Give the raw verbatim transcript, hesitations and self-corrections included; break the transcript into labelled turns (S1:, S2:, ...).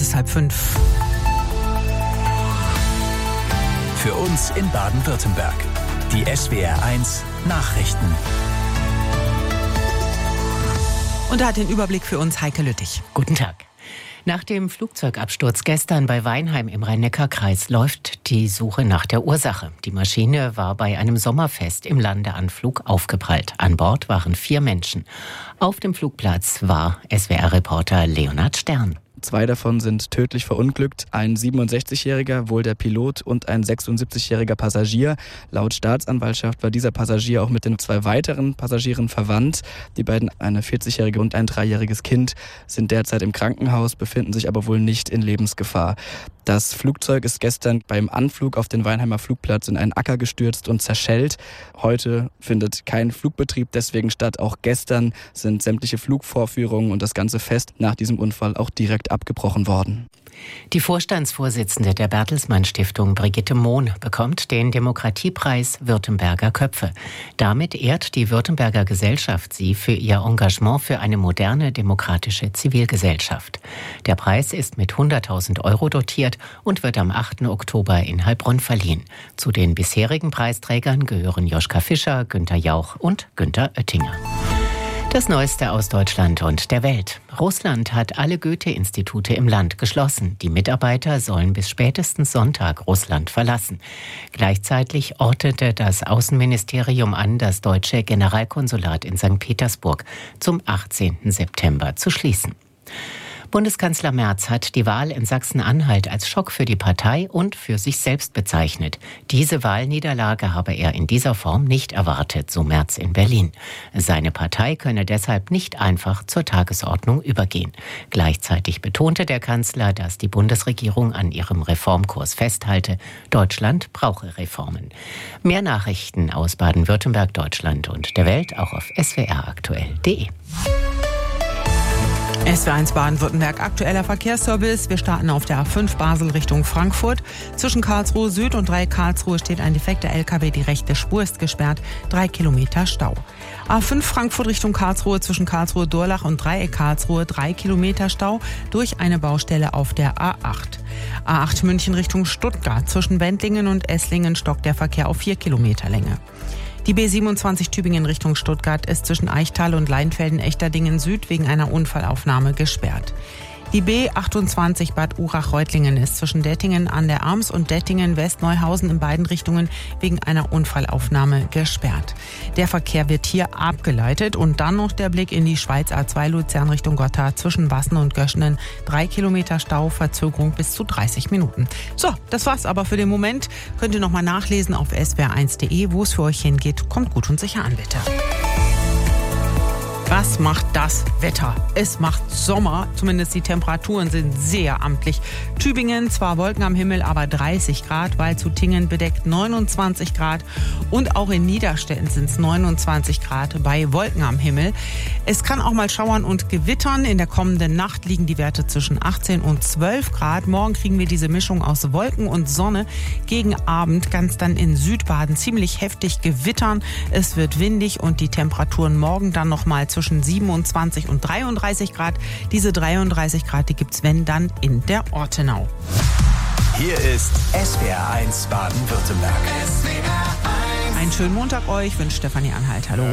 S1: ist halb fünf.
S2: Für uns in Baden-Württemberg. Die S W R eins Nachrichten.
S1: Und da hat den Überblick für uns Heike Lüttich.
S3: Guten Tag. Nach dem Flugzeugabsturz gestern bei Weinheim im Rhein-Neckar-Kreis läuft die Suche nach der Ursache. Die Maschine war bei einem Sommerfest im Landeanflug aufgeprallt. An Bord waren vier Menschen. Auf dem Flugplatz war S W R-Reporter Leonhard Stern.
S4: Zwei davon sind tödlich verunglückt. Ein siebenundsechzigjähriger, wohl der Pilot, und ein sechsundsiebzigjähriger Passagier. Laut Staatsanwaltschaft war dieser Passagier auch mit den zwei weiteren Passagieren verwandt. Die beiden, eine vierzigjährige und ein dreijähriges Kind, sind derzeit im Krankenhaus, befinden sich aber wohl nicht in Lebensgefahr. Das Flugzeug ist gestern beim Anflug auf den Weinheimer Flugplatz in einen Acker gestürzt und zerschellt. Heute findet kein Flugbetrieb deswegen statt. Auch gestern sind sämtliche Flugvorführungen und das ganze Fest nach diesem Unfall auch direkt abgebrochen worden.
S3: Die Vorstandsvorsitzende der Bertelsmann Stiftung, Brigitte Mohn, bekommt den Demokratiepreis Württemberger Köpfe. Damit ehrt die Württemberger Gesellschaft sie für ihr Engagement für eine moderne, demokratische Zivilgesellschaft. Der Preis ist mit hunderttausend Euro dotiert und wird am achten Oktober in Heilbronn verliehen. Zu den bisherigen Preisträgern gehören Joschka Fischer, Günther Jauch und Günther Oettinger. Das Neueste aus Deutschland und der Welt. Russland hat alle Goethe-Institute im Land geschlossen. Die Mitarbeiter sollen bis spätestens Sonntag Russland verlassen. Gleichzeitig ordnete das Außenministerium an, das deutsche Generalkonsulat in Sankt Petersburg zum achtzehnten September zu schließen. Bundeskanzler Merz hat die Wahl in Sachsen-Anhalt als Schock für die Partei und für sich selbst bezeichnet. Diese Wahlniederlage habe er in dieser Form nicht erwartet, so Merz in Berlin. Seine Partei könne deshalb nicht einfach zur Tagesordnung übergehen. Gleichzeitig betonte der Kanzler, dass die Bundesregierung an ihrem Reformkurs festhalte. Deutschland brauche Reformen. Mehr Nachrichten aus Baden-Württemberg, Deutschland und der Welt auch auf s w r aktuell punkt d e.
S1: S W R eins Baden-Württemberg, aktueller Verkehrsservice. Wir starten auf der A fünf Basel Richtung Frankfurt. Zwischen Karlsruhe Süd und Dreieck Karlsruhe steht ein defekter L K W. Die rechte Spur ist gesperrt. Drei Kilometer Stau. A fünf Frankfurt Richtung Karlsruhe zwischen Karlsruhe Durlach und Dreieck Karlsruhe. Drei Kilometer Stau durch eine Baustelle auf der A acht. A acht München Richtung Stuttgart. Zwischen Wendlingen und Esslingen stockt der Verkehr auf vier Kilometer Länge. Die B siebenundzwanzig Tübingen Richtung Stuttgart ist zwischen Eichtal und Leinfelden-Echterdingen Süd wegen einer Unfallaufnahme gesperrt. Die B achtundzwanzig Bad Urach-Reutlingen ist zwischen Dettingen an der Arms und Dettingen-West-Neuhausen in beiden Richtungen wegen einer Unfallaufnahme gesperrt. Der Verkehr wird hier abgeleitet und dann noch der Blick in die Schweiz. A zwei Luzern Richtung Gotthard zwischen Wassen und Göschenen. Drei Kilometer Stau, Verzögerung bis zu dreißig Minuten. So, das war's aber für den Moment. Könnt ihr nochmal nachlesen auf s w r eins punkt d e, wo es für euch hingeht. Kommt gut und sicher an, bitte. Was macht das Wetter? Es macht Sommer, zumindest die Temperaturen sind sehr amtlich. Tübingen zwar Wolken am Himmel, aber dreißig Grad, Waldshutingen bedeckt neunundzwanzig Grad und auch in Niederstetten sind es neunundzwanzig Grad bei Wolken am Himmel. Es kann auch mal schauern und gewittern. In der kommenden Nacht liegen die Werte zwischen achtzehn und zwölf Grad. Morgen kriegen wir diese Mischung aus Wolken und Sonne. Gegen Abend kann es dann in Südbaden ziemlich heftig gewittern. Es wird windig und die Temperaturen morgen dann nochmal zwischen siebenundzwanzig und dreiunddreißig Grad. Diese dreiunddreißig Grad, die gibt's wenn dann in der Ortenau.
S2: Hier ist S W R eins Baden-Württemberg.
S1: Einen schönen Montag euch, wünscht Stefanie Anhalt. Hallo.